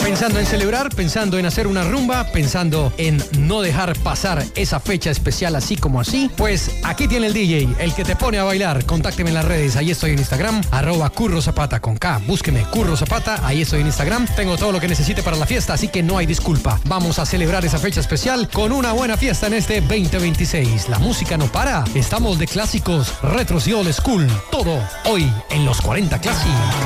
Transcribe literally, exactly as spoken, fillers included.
Pensando en celebrar, pensando en hacer una rumba, pensando en no dejar pasar esa fecha especial así como así, pues aquí tiene el D J, el que te pone a bailar. Contácteme en las redes, ahí estoy en Instagram, arroba Curro Zapata con K. Búsqueme Curro Zapata, ahí estoy en Instagram. Tengo todo lo que necesite para la fiesta, así que no hay disculpa. Vamos a celebrar esa fecha especial con una buena fiesta en este veinte veintiséis. La música no para. Estamos de clásicos, retros y old school. Todo hoy en los cuarenta Classic.